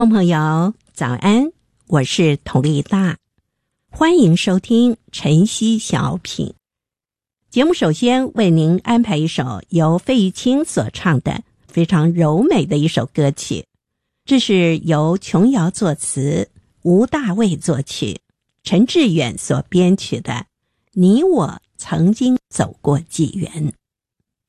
朋友早安，我是佟丽大，欢迎收听晨曦小品。节目首先为您安排一首由费玉清所唱的非常柔美的一首歌曲，这是由琼瑶作词，吴大卫作曲，陈志远所编曲的《你我曾经走过几缘》。